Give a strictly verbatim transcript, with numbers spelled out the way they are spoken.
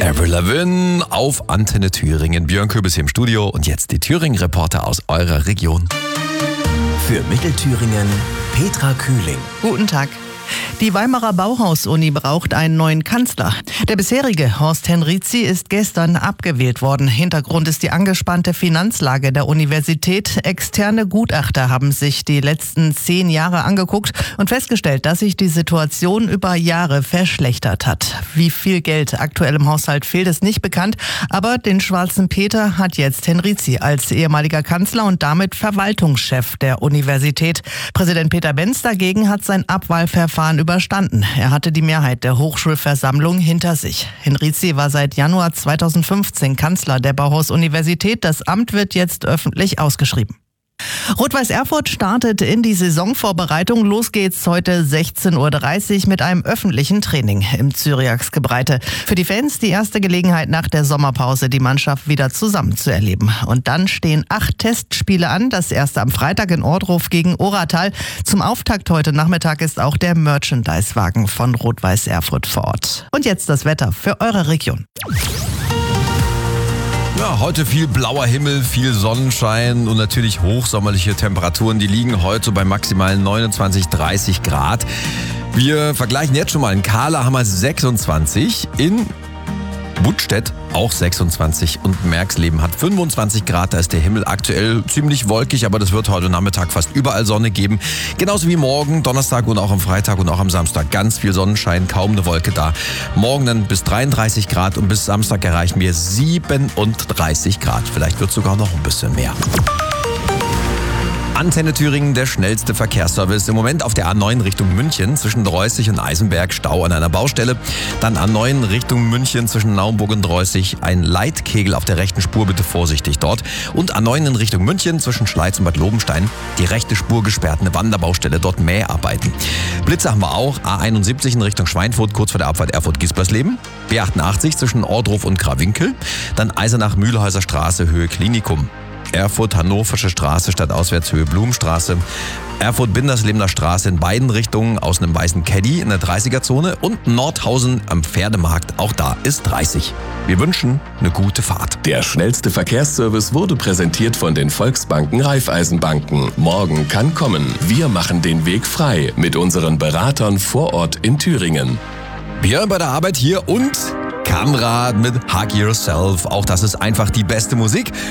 Avril Lavigne auf Antenne Thüringen. Björn Köbis hier im Studio und jetzt die Thüringen-Reporter aus eurer Region. Für Mittelthüringen Petra Kühling. Guten Tag. Die Weimarer Bauhaus-Uni braucht einen neuen Kanzler. Der bisherige Horst Henrizi ist gestern abgewählt worden. Hintergrund ist die angespannte Finanzlage der Universität. Externe Gutachter haben sich die letzten zehn Jahre angeguckt und festgestellt, dass sich die Situation über Jahre verschlechtert hat. Wie viel Geld aktuell im Haushalt fehlt, ist nicht bekannt. Aber den schwarzen Peter hat jetzt Henrizi als ehemaliger Kanzler und damit Verwaltungschef der Universität. Präsident Peter Benz dagegen hat sein Abwahlverfahren überstanden. Er hatte die Mehrheit der Hochschulversammlung hinter sich. Henrizi war seit Januar zweitausendfünfzehn Kanzler der Bauhaus-Universität. Das Amt wird jetzt öffentlich ausgeschrieben. Rot-Weiß Erfurt startet in die Saisonvorbereitung. Los geht's heute sechzehn Uhr dreißig mit einem öffentlichen Training im Zyriaksgebreite. Für die Fans die erste Gelegenheit nach der Sommerpause, die Mannschaft wieder zusammen zu erleben. Und dann stehen acht Testspiele an. Das erste am Freitag in Ohrdruf gegen Oratal. Zum Auftakt heute Nachmittag ist auch der Merchandise-Wagen von Rot-Weiß Erfurt vor Ort. Und jetzt das Wetter für eure Region. Ja, heute viel blauer Himmel, viel Sonnenschein und natürlich hochsommerliche Temperaturen. Die liegen heute bei maximal neunundzwanzig, dreißig Grad. Wir vergleichen jetzt schon mal. In Kahla haben wir sechsundzwanzig, in Buttstedt auch sechsundzwanzig und Merxleben hat fünfundzwanzig Grad. Da ist der Himmel aktuell ziemlich wolkig, aber das wird heute Nachmittag fast überall Sonne geben. Genauso wie morgen, Donnerstag und auch am Freitag und auch am Samstag. Ganz viel Sonnenschein, kaum eine Wolke da. Morgen dann bis dreiunddreißig Grad und bis Samstag erreichen wir siebenunddreißig Grad. Vielleicht wird es sogar noch ein bisschen mehr. Antenne Thüringen, der schnellste Verkehrsservice. Im Moment auf der A neun Richtung München zwischen Dreußig und Eisenberg Stau an einer Baustelle. Dann A neun Richtung München zwischen Naumburg und Dreußig ein Leitkegel auf der rechten Spur, bitte vorsichtig dort. Und A neun in Richtung München zwischen Schleiz und Bad Lobenstein die rechte Spur gesperrt, eine Wanderbaustelle, dort Mäharbeiten. Blitze haben wir auch, A einundsiebzig in Richtung Schweinfurt, kurz vor der Abfahrt Erfurt-Gispersleben. B achtundachtzig zwischen Ohrdruf und Grawinkel. Dann Eisenach-Mühlhäuser Straße, Höhe Klinikum. Erfurt-Hannoversche Straße statt Auswärtshöhe Blumenstraße. Erfurt-Binderslebener Straße in beiden Richtungen aus einem weißen Caddy in der dreißiger-Zone. Und Nordhausen am Pferdemarkt, auch da ist dreißig. Wir wünschen eine gute Fahrt. Der schnellste Verkehrsservice wurde präsentiert von den Volksbanken Raiffeisenbanken. Morgen kann kommen. Wir machen den Weg frei mit unseren Beratern vor Ort in Thüringen. Björn bei der Arbeit hier und Kamrad mit Hug Yourself. Auch das ist einfach die beste Musik.